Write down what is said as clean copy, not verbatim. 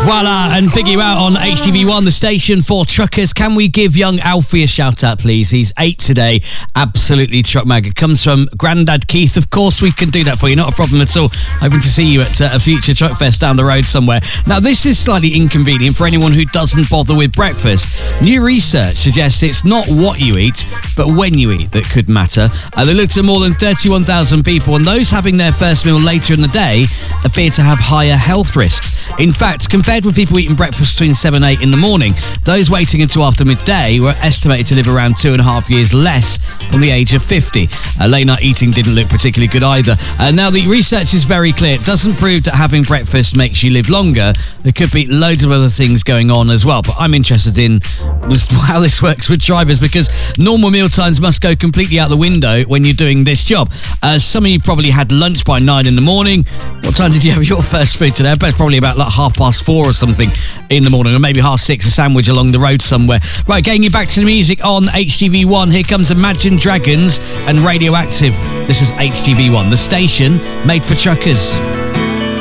Voila, and figure out on HTV1, the station for truckers. Can we give young Alfie a shout out, please? He's 8 today. Absolutely truck mag. It comes from Grandad Keith. Of course, we can do that for you. Not a problem at all. Hoping to see you at a future truck fest down the road somewhere. Now, this is slightly inconvenient for anyone who doesn't bother with breakfast. New research suggests it's not what you eat, but when you eat that could matter. They looked at more than 31,000 people, and those having their first meal later in the day appear to have higher health risks. In fact, compared with people eating breakfast between 7 and 8 in the morning, those waiting until after midday were estimated to live around 2.5 years less from the age of 50. Late night eating didn't look particularly good either. Now, the research is very clear. It doesn't prove that having breakfast makes you live longer. There could be loads of other things going on as well, but I'm interested in how this works with drivers, because normal meal times must go completely out the window when you're doing this job. Some of you probably had lunch by 9 in the morning. What time did you have your first food today? I bet it's probably about like 4:30 or something in the morning, or maybe 6:30, a sandwich along the road somewhere. Right, getting you back to the music on HTV1. Here comes Imagine Dragons and Radioactive. This is HTV1, the station made for truckers.